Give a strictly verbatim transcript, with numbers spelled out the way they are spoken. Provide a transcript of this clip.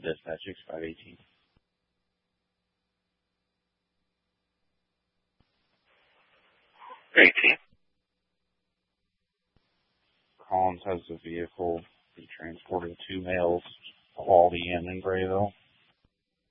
Dispatch six five one eight. eighteen. Collins has a vehicle. He transported two males, Quality Inn in Grayville.